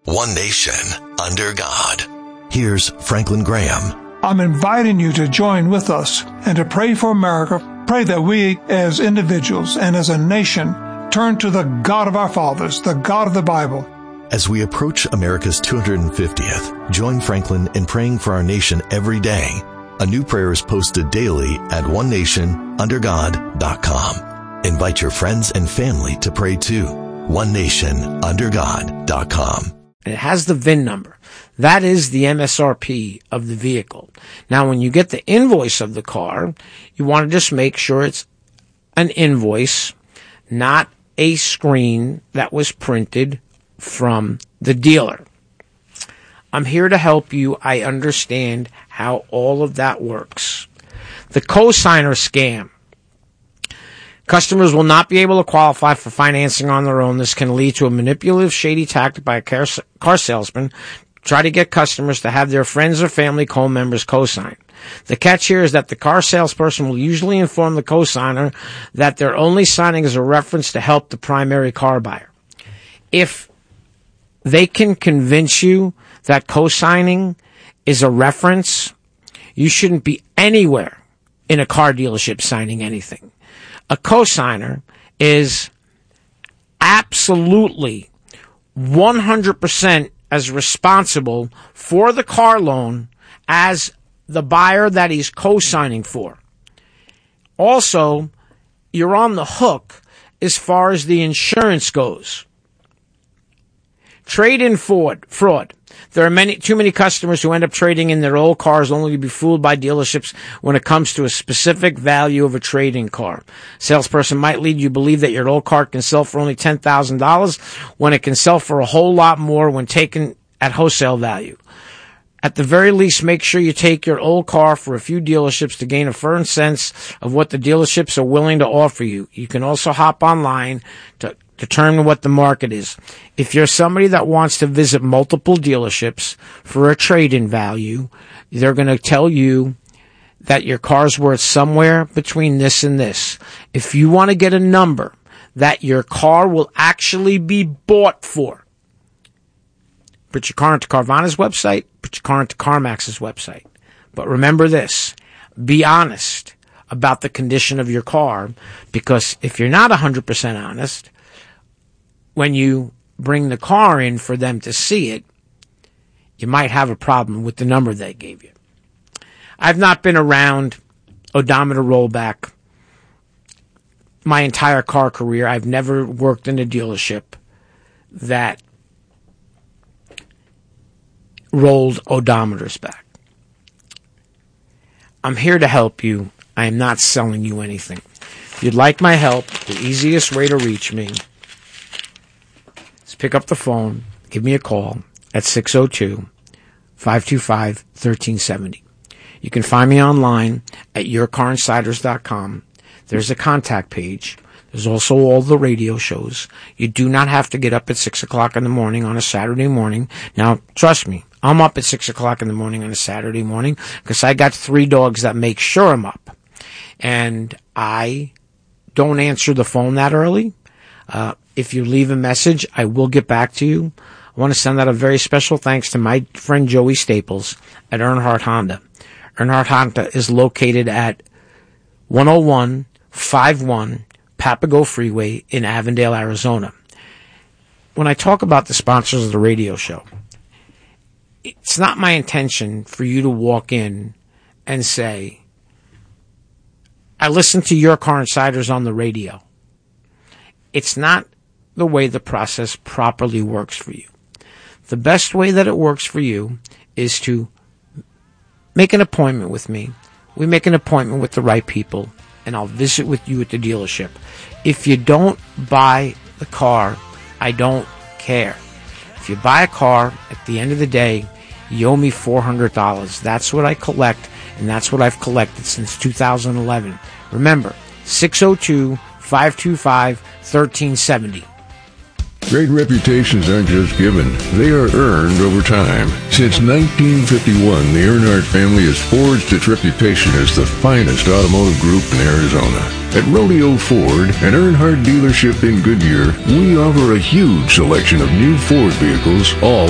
one nation, under God. Here's Franklin Graham. I'm inviting you to join with us and to pray for America. Pray that we as individuals and as a nation turn to the God of our fathers, the God of the Bible. As we approach America's 250th, join Franklin in praying for our nation every day. A new prayer is posted daily at onenationundergod.com. Invite your friends and family to pray too. onenationundergod.com. It has the VIN number. That is the MSRP of the vehicle. Now, when you get the invoice of the car, you want to just make sure it's an invoice, not a screen that was printed from the dealer. I'm here to help you. I understand how all of that works. The cosigner scam. Customers will not be able to qualify for financing on their own. This can lead to a manipulative, shady tactic by a car salesman to try to get customers to have their friends or family co-members cosign. The catch here is that the car salesperson will usually inform the cosigner that they're only signing as a reference to help the primary car buyer. If they can convince you that co-signing is a reference, you shouldn't be anywhere in a car dealership signing anything. A co-signer is absolutely 100% as responsible for the car loan as the buyer that he's co-signing for. Also, you're on the hook as far as the insurance goes. Trade-in fraud. There are too many customers who end up trading in their old cars only to be fooled by dealerships when it comes to a specific value of a trade-in car. Salesperson might lead you to believe that your old car can sell for only $10,000 when it can sell for a whole lot more when taken at wholesale value. At the very least, make sure you take your old car for a few dealerships to gain a firm sense of what the dealerships are willing to offer you. You can also hop online to determine what the market is. If you're somebody that wants to visit multiple dealerships for a trade-in value, they're going to tell you that your car's worth somewhere between this and this. If you want to get a number that your car will actually be bought for, put your car into Carvana's website, put your car into CarMax's website. But remember this, be honest about the condition of your car, because if you're not 100% honest, when you bring the car in for them to see it, you might have a problem with the number they gave you. I've not been around odometer rollback my entire car career. I've never worked in a dealership that rolled odometers back. I'm here to help you. I am not selling you anything. If you'd like my help, the easiest way to reach me is pick up the phone, give me a call at 602-525-1370. You can find me online at yourcarinsiders.com. There's a contact page. There's also all the radio shows. You do not have to get up at 6 o'clock in the morning on a Saturday morning. Now, trust me, I'm up at 6 o'clock in the morning on a Saturday morning because I got 3 dogs that make sure I'm up. And I don't answer the phone that early. If you leave a message, I will get back to you. I want to send out a very special thanks to my friend Joey Staples at Earnhardt Honda. Earnhardt Honda is located at 10151 Papago Freeway in Avondale, Arizona. When I talk about the sponsors of the radio show, it's not my intention for you to walk in and say, I listen to Your Car Insiders on the radio. It's not the way the process properly works for you. The best way that it works for you is to make an appointment with me. We make an appointment with the right people, and I'll visit with you at the dealership. If you don't buy the car, I don't care. If you buy a car, at the end of the day, you owe me $400. That's what I collect, and that's what I've collected since 2011. Remember, 602-525-1370. Great reputations aren't just given, they are earned over time. Since 1951, the Earnhardt family has forged its reputation as the finest automotive group in Arizona. At Rodeo Ford, an Earnhardt dealership in Goodyear, we offer a huge selection of new Ford vehicles, all